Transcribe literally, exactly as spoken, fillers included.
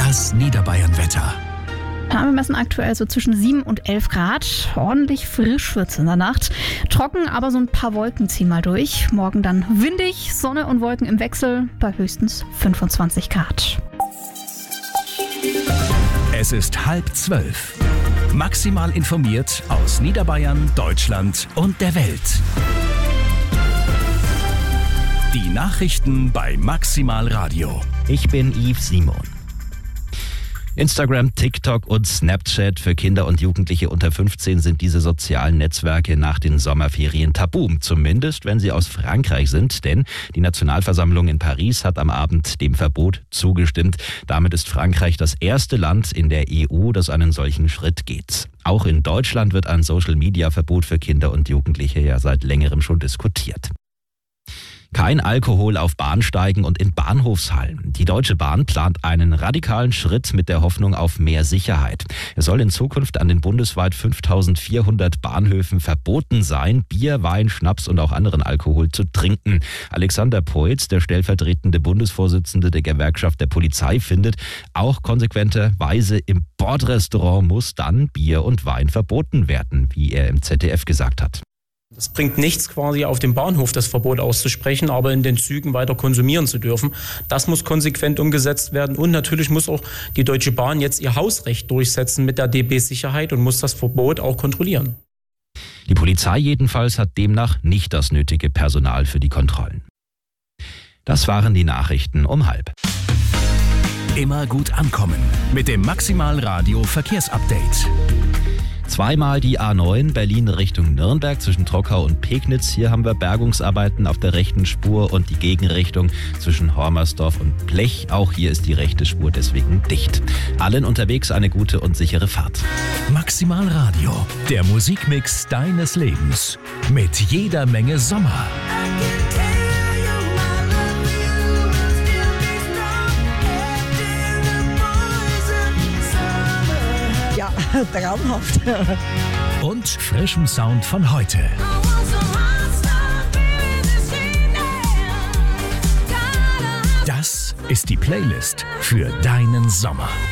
Das Niederbayern-Wetter. Ja, wir messen aktuell so zwischen sieben und elf Grad. Ordentlich frisch wird's in der Nacht. Trocken, aber so ein paar Wolken ziehen mal durch. Morgen dann windig, Sonne und Wolken im Wechsel bei höchstens fünfundzwanzig Grad. Es ist halb zwölf. Maximal informiert aus Niederbayern, Deutschland und der Welt. Die Nachrichten bei Maximal Radio. Ich bin Yves Simon. Instagram, TikTok und Snapchat für Kinder und Jugendliche unter fünfzehn sind diese sozialen Netzwerke nach den Sommerferien tabu. Zumindest, wenn sie aus Frankreich sind, denn die Nationalversammlung in Paris hat am Abend dem Verbot zugestimmt. Damit ist Frankreich das erste Land in der E U, das einen solchen Schritt geht. Auch in Deutschland wird ein Social-Media-Verbot für Kinder und Jugendliche ja seit längerem schon diskutiert. Kein Alkohol auf Bahnsteigen und in Bahnhofshallen. Die Deutsche Bahn plant einen radikalen Schritt mit der Hoffnung auf mehr Sicherheit. Es soll in Zukunft an den bundesweit fünftausendvierhundert Bahnhöfen verboten sein, Bier, Wein, Schnaps und auch anderen Alkohol zu trinken. Alexander Poitz, der stellvertretende Bundesvorsitzende der Gewerkschaft der Polizei, findet, auch konsequenterweise im Bordrestaurant muss dann Bier und Wein verboten werden, wie er im Z D F gesagt hat. Es bringt nichts, quasi auf dem Bahnhof das Verbot auszusprechen, aber in den Zügen weiter konsumieren zu dürfen. Das muss konsequent umgesetzt werden. Und natürlich muss auch die Deutsche Bahn jetzt ihr Hausrecht durchsetzen mit der D B-Sicherheit und muss das Verbot auch kontrollieren. Die Polizei jedenfalls hat demnach nicht das nötige Personal für die Kontrollen. Das waren die Nachrichten um halb. Immer gut ankommen mit dem Maximal Radio Verkehrsupdate. Zweimal die A neun Berlin Richtung Nürnberg zwischen Trockau und Pegnitz. Hier haben wir Bergungsarbeiten auf der rechten Spur und die Gegenrichtung zwischen Hormersdorf und Blech. Auch hier ist die rechte Spur deswegen dicht. Allen unterwegs eine gute und sichere Fahrt. Maximal Radio, der Musikmix deines Lebens. Mit jeder Menge Sommer. Ja, traumhaft. Und frischem Sound von heute. Das ist die Playlist für deinen Sommer.